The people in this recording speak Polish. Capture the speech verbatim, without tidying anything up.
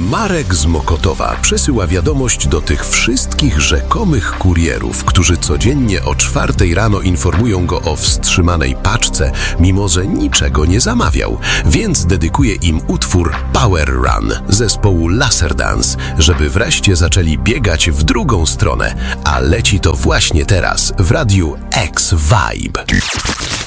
Marek z Mokotowa przesyła wiadomość do tych wszystkich rzekomych kurierów, którzy codziennie o czwartej rano informują go o wstrzymanej paczce, mimo że niczego nie zamawiał. Więc dedykuje im utwór Power Run zespołu Laser Dance, żeby wreszcie zaczęli biegać w drugą stronę. A leci to właśnie teraz w radiu X Vibe.